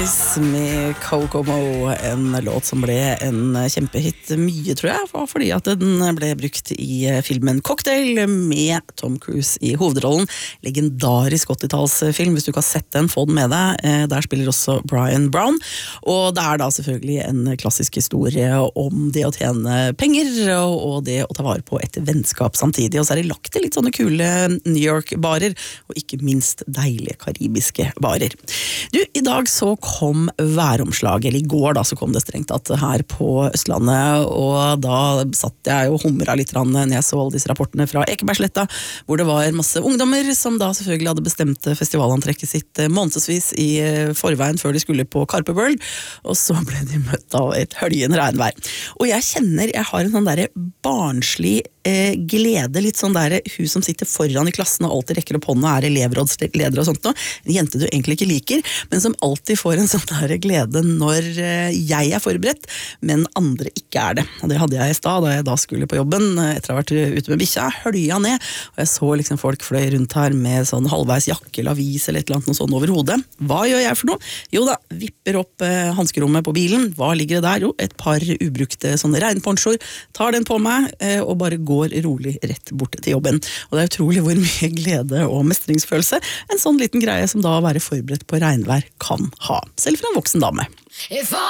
Med Kokomo, en låt som ble en kjempehit mye, tror jeg, fordi at den ble brukt i filmen Cocktail med Tom Cruise i hovedrollen. Legendarisk 80-tallsfilm, hvis du ikke har sett den, få den med deg. Der spiller også Brian Brown, og det er da selvfølgelig en klassisk historie om det å tjene penger og det å ta vare på et vennskap samtidig, og så er det lagt til litt sånne kule New York-barer, og ikke minst deilige karibiske barer. Du, i dag så kom væromslag, eller i går da så kom det strengt tatt her på Østlandet, og da satt jeg og humret litt når jeg så alle disse rapportene fra Ekebergsletta, hvor det var masse ungdommer som da selvfølgelig hadde bestemt festivalantrekket sitt månedsvis i forveien før de skulle på Carpe World, og så ble de møtt av et høljende regnvær. Og jeg kjenner, jeg har en sånn der barnslig glede, litt sånn der hun som sitter foran i klassen og alltid rekker opp hånden og er elevrådsleder og sånt nå, en jente du egentlig ikke liker, men som alltid får en sånn der glede når jeg er forberedt, men andre ikke er det. Og det hadde jeg i stad, da jeg da skulle på jobben, etter å ha vært ute med bikkja, hølja ned, og jeg så liksom folk fløy rundt her med sånn halvveis jakke eller avis eller et eller annet noe sånn over hodet. Hva gjør jeg for noe? Jo da, vipper opp hanskerommet på bilen. Hva ligger det der? Jo, et par ubrukte sånne regnponchoer, tar den på meg og bare går rolig rett bort til jobben. Og det er utrolig hvor mye glede og mestringsfølelse en sånn liten greie som da å være forberedt på regnvær kan ha, selv for en voksen dame.